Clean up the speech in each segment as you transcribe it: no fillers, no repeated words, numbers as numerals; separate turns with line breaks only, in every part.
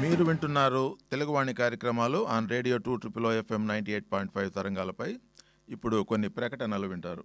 మీరు వింటున్నారు తెలుగువాణి కార్యక్రమాలు ఆన్ రేడియో 2 FM 98.5 తరంగాలపై. ఇప్పుడు కొన్ని ప్రకటనలు వింటారు.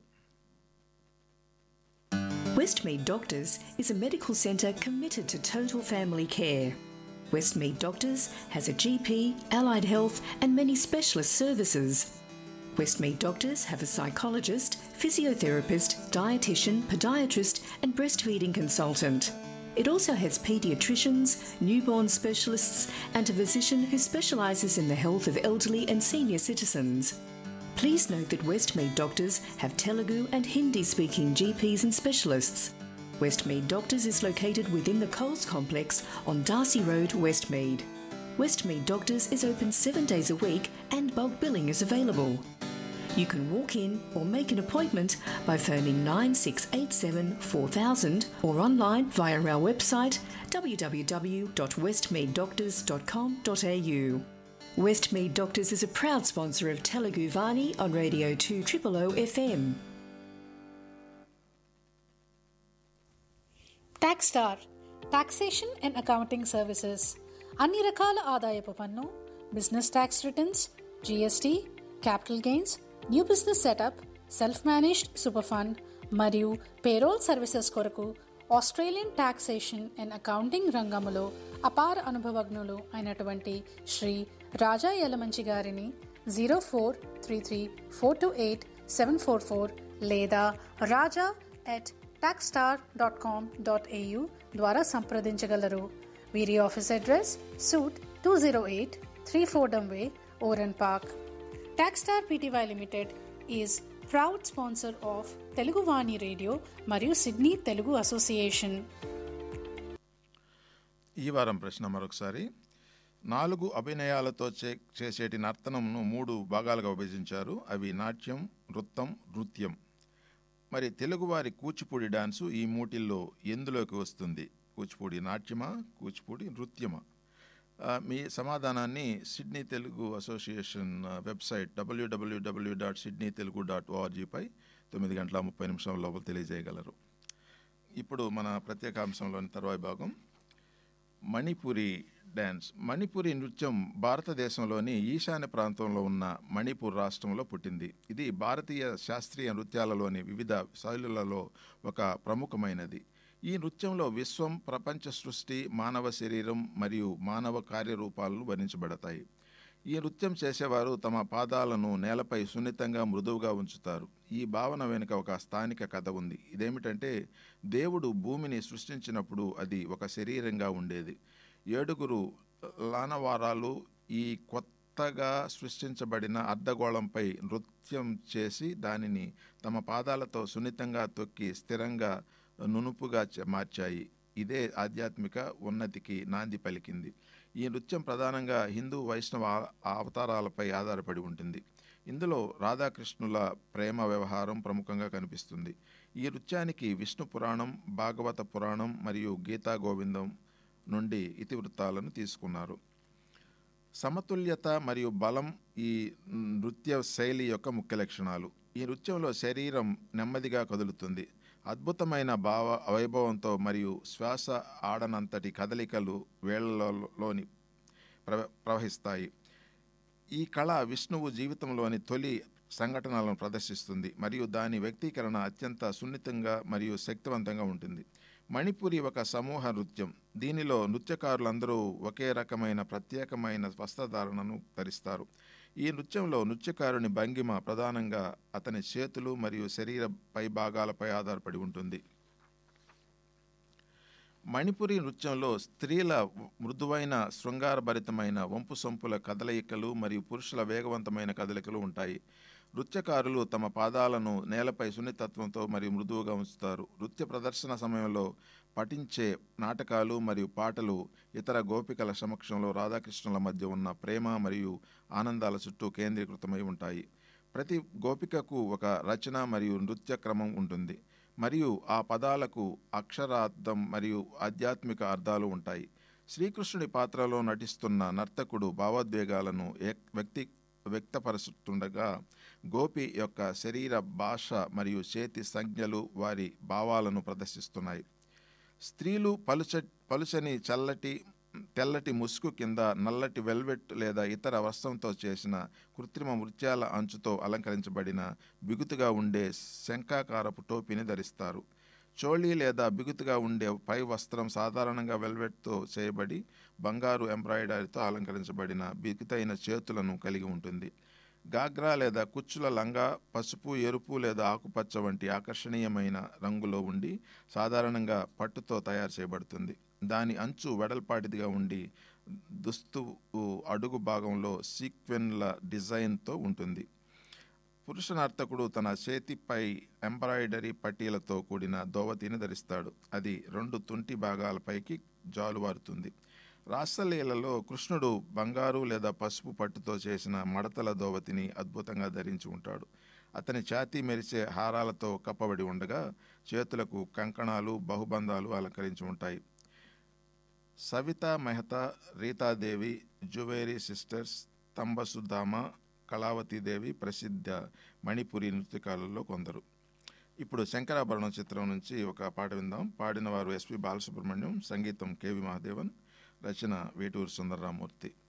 Westmead Doctors is a medical centre committed to total family care. Westmead Doctors has a GP, allied health and many specialist services. Westmead Doctors have a psychologist, physiotherapist, dietitian, podiatrist and breastfeeding consultant. It also has paediatricians, newborn specialists and a physician who specialises in the health of elderly and senior citizens. Please note that Westmead Doctors have Telugu and Hindi-speaking GPs and specialists. Westmead Doctors is located within the Coles Complex on Darcy Road, Westmead. Westmead Doctors is open 7 days a week and bulk billing is available. You can walk in or make an appointment by phoning 9687 4000 or online via our website www.westmeaddoctors.com.au. Westmead Doctors is a proud sponsor of Telugu Vani on Radio 2 FM.
TaxStar Taxation and Accounting Services. అన్ని రకాల ఆదాయపు పన్ను, business tax returns, GST, capital gains, new business setup, self managed super fund మరియు payroll services కొరకు Australian taxation and accounting రంగములో అపార అనుభవజ్ఞులు అయినటువంటి శ్రీ రాజా యలమంచి గారిని 0433428744 లేదా raja@taxstar.com.au ద్వారా సంప్రదించగలరు. వీరి office address suit 208 3 Fordham Way, Oran Park. TaxStar Pty Limited is proud sponsor of Telugu Vani Radio మరియు సిడ్నీ తెలుగు అసోసియేషన్.
ఈ వారం ప్రశ్న మరొకసారి. 4 అభినయాలతో చేసేటి నర్తనంను 3 భాగాలుగా విభజించారు. అవి నాట్యం, నృత్యం. మరి తెలుగువారి కూచిపూడి డాన్సు ఈ మూటిల్లో ఎందులోకి వస్తుంది? కూచిపూడి నాట్యమా, కూచిపూడి నృత్యమా? మీ సమాధానాన్ని Sydney Telugu association website www.sydneytelugu.org పై 9:30 లోపల తెలియజేయగలరు. ఇప్పుడు మన ప్రత్యేకాంశంలోని తర్వాయి భాగం మణిపురి డ్యాన్స్. మణిపురి నృత్యం భారతదేశంలోని ఈశాన్య ప్రాంతంలో ఉన్న మణిపూర్ రాష్ట్రంలో పుట్టింది. ఇది భారతీయ శాస్త్రీయ నృత్యాలలోని వివిధ శైలులలో ఒక ప్రముఖమైనది. ఈ నృత్యంలో విశ్వం, ప్రపంచ సృష్టి, మానవ శరీరం మరియు మానవ కార్యరూపాలను వర్ణించబడతాయి. ఈ నృత్యం చేసేవారు తమ పాదాలను నేలపై సున్నితంగా మృదువుగా ఉంచుతారు. ఈ భావన వెనుక ఒక స్థానిక కథ ఉంది. ఇదేమిటంటే, దేవుడు భూమిని సృష్టించినప్పుడు అది ఒక శరీరంగా ఉండేది. 7 లానవారాలు ఈ కొత్తగా సృష్టించబడిన అర్ధగోళంపై నృత్యం చేసి దానిని తమ పాదాలతో సున్నితంగా తొక్కి స్థిరంగా నునుపుగా మార్చాయి. ఇదే ఆధ్యాత్మిక ఉన్నతికి నాంది పలికింది. ఈ నృత్యం ప్రధానంగా హిందూ, వైష్ణవ అవతారాలపై ఆధారపడి ఉంటుంది. ఇందులో రాధాకృష్ణుల ప్రేమ వ్యవహారం ప్రముఖంగా కనిపిస్తుంది. ఈ నృత్యానికి విష్ణు పురాణం, భాగవత పురాణం మరియు గీతా గోవిందం నుండి ఇతివృత్తాలను తీసుకున్నారు. సమతుల్యత మరియు బలం ఈ నృత్య శైలి యొక్క ముఖ్య లక్షణాలు. ఈ నృత్యంలో శరీరం నెమ్మదిగా కదులుతుంది. అద్భుతమైన వైభవంతో మరియు శ్వాస ఆడనంతటి కదలికలు వేళ్లలోని ప్రవహిస్తాయి. ఈ కళ విష్ణువు జీవితంలోని తొలి సంఘటనలను ప్రదర్శిస్తుంది మరియు దాని వ్యక్తీకరణ అత్యంత సున్నితంగా మరియు శక్తివంతంగా ఉంటుంది. మణిపురి ఒక సమూహ నృత్యం. దీనిలో నృత్యకారులందరూ ఒకే రకమైన ప్రత్యేకమైన వస్త్రధారణను ధరిస్తారు. ఈ నృత్యంలో నృత్యకారుని భంగిమ ప్రధానంగా అతని చేతులు మరియు శరీర పై భాగాలపై ఆధారపడి ఉంటుంది. మణిపురి నృత్యంలో స్త్రీల మృదువైన శృంగారభరితమైన వంపు సొంపుల కదలికలు మరియు పురుషుల వేగవంతమైన కదలికలు ఉంటాయి. నృత్యకారులు తమ పాదాలను నేలపై సున్నితత్వంతో మరియు మృదువుగా ఉంచుతారు. నృత్య ప్రదర్శన సమయంలో పఠించే నాటకాలు మరియు పాటలు ఇతర గోపికల సమక్షంలో రాధాకృష్ణుల మధ్య ఉన్న ప్రేమ మరియు ఆనందాల చుట్టూ కేంద్రీకృతమై ఉంటాయి. ప్రతి గోపికకు ఒక రచన మరియు నృత్య క్రమం ఉంటుంది మరియు ఆ పదాలకు అక్షరార్థం మరియు ఆధ్యాత్మిక అర్థాలు ఉంటాయి. శ్రీకృష్ణుడి పాత్రలో నటిస్తున్న నర్తకుడు భావోద్వేగాలను వ్యక్తపరుస్తుండగా గోపి యొక్క శరీర భాష మరియు చేతి సంజ్ఞలు వారి భావాలను ప్రదర్శిస్తున్నాయి. స్త్రీలు పలుచని తెల్లటి ముసుగు కింద నల్లటి వెల్వెట్ లేదా ఇతర వస్త్రంతో చేసిన కృత్రిమ ముత్యాల అంచుతో అలంకరించబడిన బిగుతుగా ఉండే శంఖాకారపు టోపీని ధరిస్తారు. చోళీ లేదా బిగుతుగా ఉండే పై వస్త్రం సాధారణంగా వెల్వెట్తో చేయబడి బంగారు ఎంబ్రాయిడరీతో అలంకరించబడిన బిగుతైన చేతులను కలిగి ఉంటుంది. గాగ్రా లేదా కుచ్చుల లంగా పసుపు, ఎరుపు లేదా ఆకుపచ్చ వంటి ఆకర్షణీయమైన రంగులో ఉండి సాధారణంగా పట్టుతో తయారు చేయబడుతుంది. దాని అంచు వెడల్పాటిదిగా ఉండి దుస్తువు అడుగు భాగంలో సీక్వెన్ల డిజైన్తో ఉంటుంది. పురుష నర్తకుడు తన చేతిపై ఎంబ్రాయిడరీ పట్టీలతో కూడిన దోవతిని ధరిస్తాడు. అది 2 తుంటి భాగాలపైకి జాలువారుతుంది. రాసలీలలో కృష్ణుడు బంగారు లేదా పసుపు పట్టుతో చేసిన మడతల దోవతిని అద్భుతంగా ధరించి ఉంటాడు. అతని ఛాతీ మెరిసే హారాలతో కప్పబడి ఉండగా చేతులకు కంకణాలు, బహుబంధాలు అలంకరించి ఉంటాయి. సవితా మెహతా, రీతాదేవి, జువేరీ సిస్టర్స్, తంబసుధామ, కళావతీదేవి ప్రసిద్ధ మణిపురి నృత్యకారులలో కొందరు. ఇప్పుడు శంకరాభరణం చిత్రం నుంచి ఒక పాట విందాం. పాడిన వారు ఎస్పి బాలసుబ్రహ్మణ్యం, సంగీతం కెవి మహాదేవన్, రచన వేటూరి సుందరరామూర్తి.